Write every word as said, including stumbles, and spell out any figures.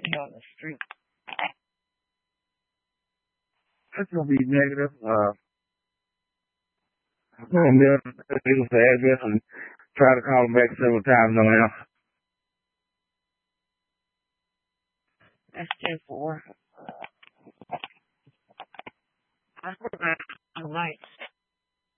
on the street. That's gonna be negative. Uh, I'm gonna mail the address and try to call them back several times on there. That's ten four. I forgot. All right.